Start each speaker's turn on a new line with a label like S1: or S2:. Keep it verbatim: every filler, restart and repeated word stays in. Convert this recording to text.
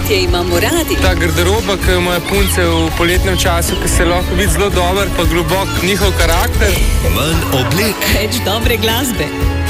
S1: je imamo radi.
S2: Ta garderoba, ki jo imajo punce v poletnem času, ki se lahko vidi zelo dober, pa globok njihov karakter.
S3: Manj oblek.
S1: Več dobre glasbe.